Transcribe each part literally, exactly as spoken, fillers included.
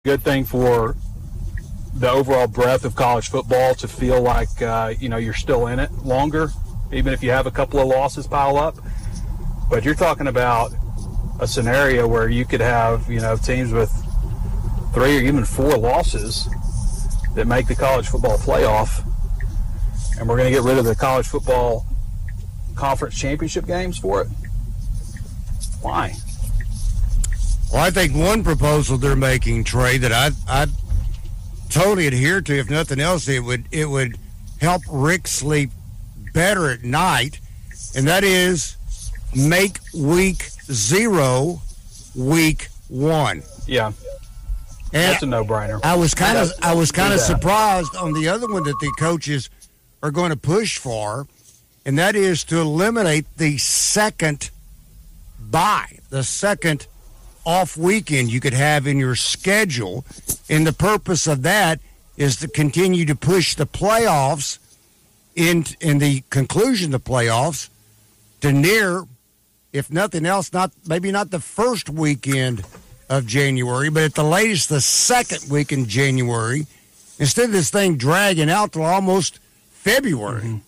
good thing for the overall breadth of college football to feel like, uh, you know, you're still in it longer, even if you have a couple of losses pile up. But you're talking about a scenario where you could have, you know, teams with three or even four losses that make the college football playoff, and we're going to get rid of the college football conference championship games for it? Why? Well, I think one proposal they're making, Trey, that I I totally adhere to. If nothing else, it would it would help Rick sleep better at night, and that is make week zero week one. Yeah, and that's a no-brainer. I was kind of I was kind of that. surprised on the other one that the coaches are going to push for, and that is to eliminate the second bye, the second off weekend you could have in your schedule. And the purpose of that is to continue to push the playoffs in, in the conclusion of the playoffs to near, if nothing else, not maybe not the first weekend of January, but at the latest the second week in January, instead of this thing dragging out till almost February. Mm-hmm.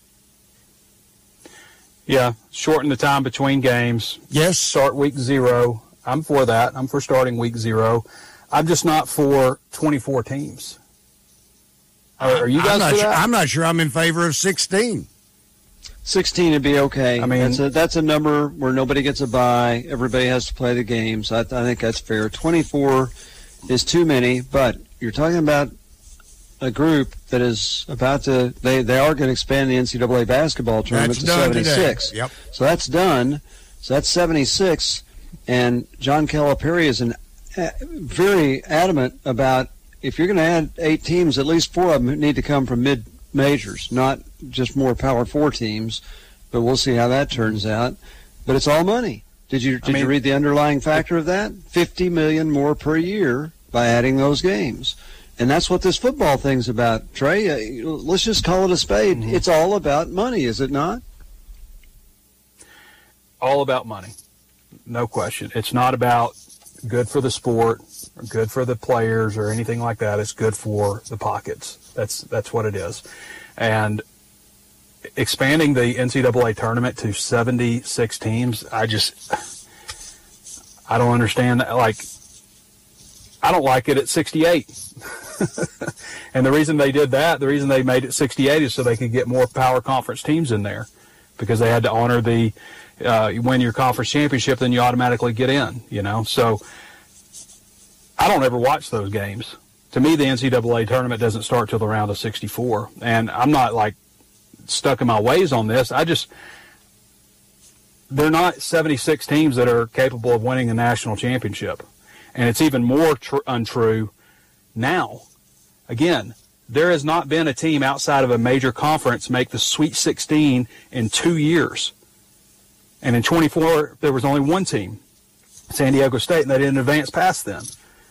Yeah, shorten the time between games. Yes. Start week zero. I'm for that. I'm for starting week zero. I'm just not for twenty-four teams. Are, are you guys I'm not for sure, that? I'm not sure I'm in favor of sixteen. sixteen would be okay. I mean, that's a, that's a number where nobody gets a bye. Everybody has to play the games. I, I think that's fair. twenty-four is too many, but you're talking about a group that is about to, they, they are going to expand the N C double A basketball tournament That's to done seventy-six. today. Yep. So that's done. So that's seventy-six. And John Calipari is an, uh, very adamant about, if you're going to add eight teams, at least four of them need to come from mid-majors, not just more Power Four teams. But we'll see how that turns out. But it's all money. Did you did I mean, you read the underlying factor of that? fifty million dollars more per year by adding those games. And that's what this football thing's about, Trey. Uh, let's just call it a spade. Mm-hmm. It's all about money, is it not? All about money. No question. It's not about good for the sport or good for the players or anything like that. It's good for the pockets. That's that's what it is. And expanding the N C double A tournament to seventy-six teams, I just, I don't understand that. Like, I don't like it at sixty-eight. And the reason they did that, the reason they made it sixty-eight is so they could get more power conference teams in there, because they had to honor the, uh, you win your conference championship, then you automatically get in, you know. So I don't ever watch those games. To me, the N C double A tournament doesn't start till the round of sixty-four. And I'm not, like, stuck in my ways on this. I just, they're not seventy-six teams that are capable of winning the national championship. And it's even more tr- untrue now. Again, there has not been a team outside of a major conference make the Sweet sixteen in two years. And in twenty-four, there was only one team, San Diego State, and they didn't advance past them.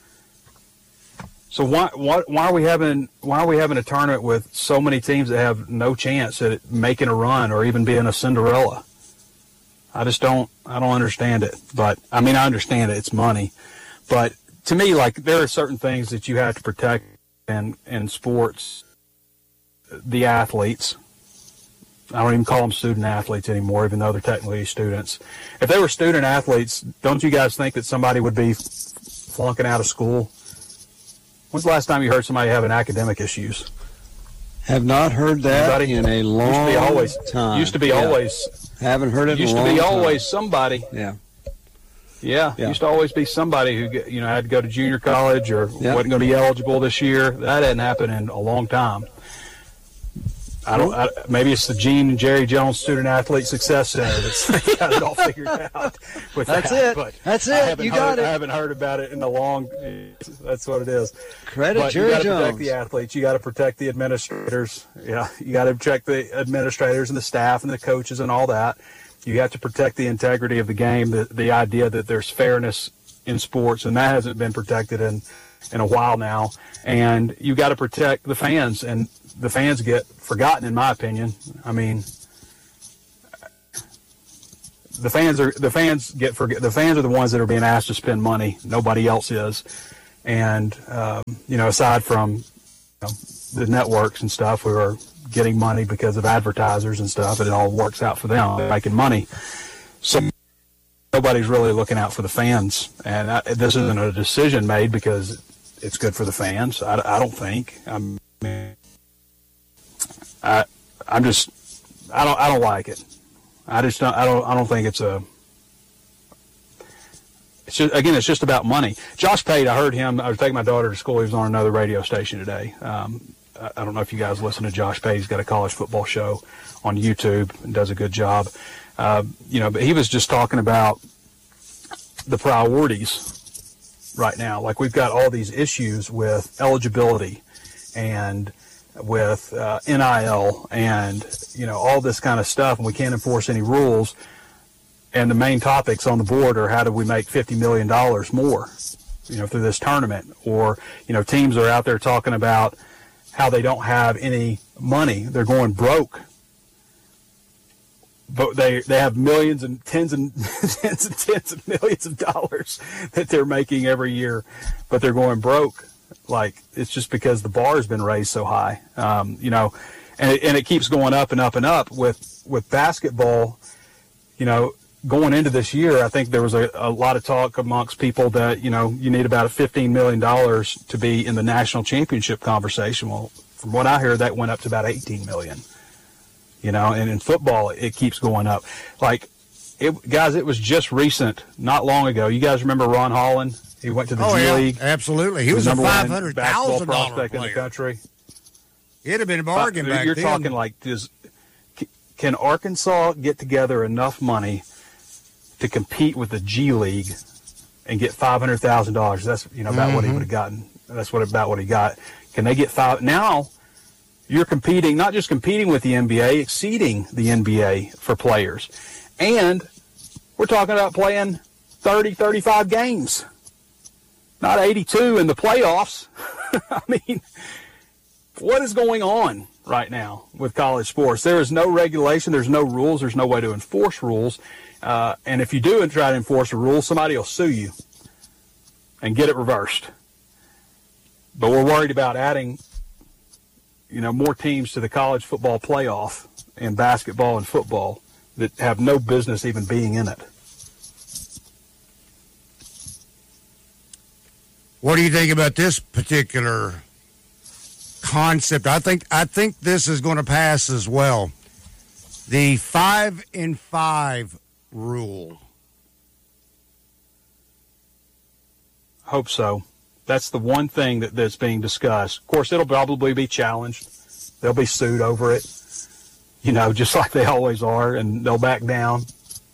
So why, why why are we having why are we having a tournament with so many teams that have no chance at making a run or even being a Cinderella? I just don't I don't understand it. But I mean, I understand it. It's money. But to me, like, there are certain things that you have to protect in in sports. The athletes. I don't even call them student athletes anymore, even though they're technically students. If they were student athletes, don't you guys think that somebody would be flunking out of school? When's the last time you heard somebody having academic issues? Have not heard that Anybody? in a long used to be always, time. Used to be yeah. always. Haven't heard it in Used a long to be time. always somebody. Yeah. Yeah, yeah. Used to always be somebody who, you know, had to go to junior college or yep. wasn't going to be eligible this year. That hadn't happened in a long time. I don't. I, maybe it's the Gene and Jerry Jones Student Athlete Success Center that's got it all figured out. With that's that. it. But that's I it. You heard, got it. I haven't heard about it in a long. That's what it is. Credit but Jerry you got to Jones. protect the athletes. You got to protect the administrators. Yeah, you got to protect the administrators and the staff and the coaches and all that. You have to protect the integrity of the game. The the idea that there's fairness in sports, and that hasn't been protected in in a while now. And you got to protect the fans, and the fans get forgotten, in my opinion. I mean, the fans are the fans get forget. The fans are the ones that are being asked to spend money. Nobody else is. And, um, you know, aside from you know, the networks and stuff who are getting money because of advertisers and stuff, and it all works out for them. They're making money. So nobody's really looking out for the fans. And I, this isn't a decision made because it's good for the fans. I, I don't think. I mean, I, I'm just, I don't, I don't like it. I just don't, I don't, I don't think it's a, it's just, again, it's just about money. Josh Pate, I heard him, I was taking my daughter to school. He was on another radio station today. Um, I, I don't know if you guys listen to Josh Pate. He's got a college football show on YouTube and does a good job. Uh, you know, but he was just talking about the priorities right now. Like, we've got all these issues with eligibility and with uh, N I L and, you know, all this kind of stuff, and we can't enforce any rules. And the main topics on the board are how do we make fifty million dollars more, you know, through this tournament. Or, you know, teams are out there talking about how they don't have any money. They're going broke. But they, they have millions and tens and tens and tens of millions of dollars that they're making every year, but they're going broke. Like, it's just because the bar has been raised so high, um, you know, and it, and it keeps going up and up and up with, with basketball. You know, going into this year, I think there was a, a lot of talk amongst people that, you know, you need about fifteen million dollars to be in the national championship conversation. Well, from what I hear, that went up to about eighteen million dollars. You know, and in football, it keeps going up. Like, it, guys, it was just recent, not long ago. You guys remember Ron Holland? He went to the oh, G yeah, League. Absolutely. He was a five hundred thousand dollars prospect player in the country. It'd have been a bargain but back you're then. You're talking like, does, can Arkansas get together enough money to compete with the G League and get five hundred thousand dollars? That's, you know, about mm-hmm. what he would have gotten. That's what about what he got. Can they get five? Now you're competing, not just competing with the N B A, exceeding the N B A for players. And we're talking about playing thirty, thirty-five games, not eighty-two in the playoffs. I mean, what is going on right now with college sports? There is no regulation. There's no rules. There's no way to enforce rules. Uh, and if you do try to enforce a rule, somebody will sue you and get it reversed. But we're worried about adding, you know, more teams to the college football playoff in basketball and football that have no business even being in it. What do you think about this particular concept? I think I think this is going to pass as well. The five and five rule. Hope so. That's the one thing that, that's being discussed. Of course, it'll probably be challenged. They'll be sued over it, you know, just like they always are, and they'll back down.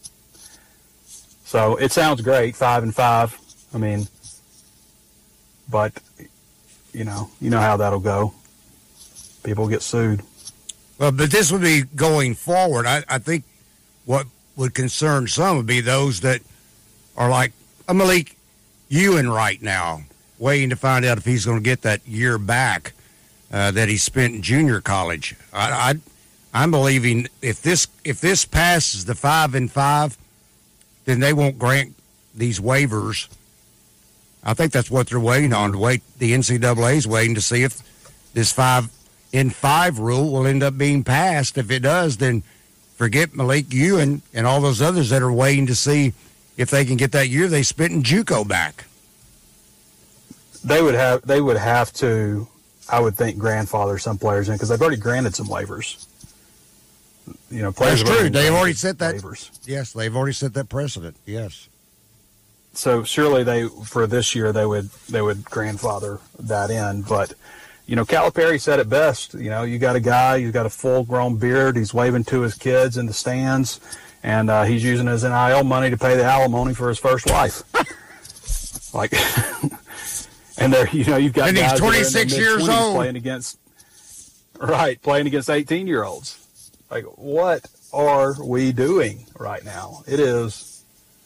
So it sounds great, five and five. I mean, but, you know, you know how that'll go. People get sued. Well, but this would be going forward. I, I think what would concern some would be those that are like a Malik Ewan right now, waiting to find out if he's going to get that year back uh, that he spent in junior college. I, I, I'm believing if this if this passes the five and five, then they won't grant these waivers. I think that's what they're waiting on. To wait, the N C double A is waiting to see if this five in five rule will end up being passed. If it does, then forget Malik Ewan and all those others that are waiting to see if they can get that year they spent in JUCO back. They would have. They would have to, I would think, grandfather some players in because they've already granted some waivers. You know, players. That's true. They've already set that. Waivers. Yes, they've already set that precedent. Yes. So surely they, for this year, they would they would grandfather that in. But you know, Calipari said it best. You know, you got a guy, he's got a full-grown beard, he's waving to his kids in the stands, and uh, he's using his N I L money to pay the alimony for his first wife. Like. And there, you know, you've got and guys he's twenty-six years old playing against, right, playing against eighteen-year-olds. Like, what are we doing right now? It is,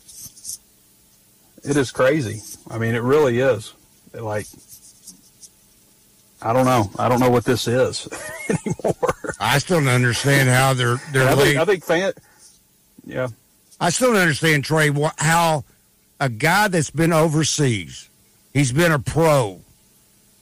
it is crazy. I mean, it really is. Like, I don't know. I don't know what this is anymore. I still don't understand how they're they're. I late. think, I think fan, yeah. I still don't understand, Trey, how a guy that's been overseas He's been a pro.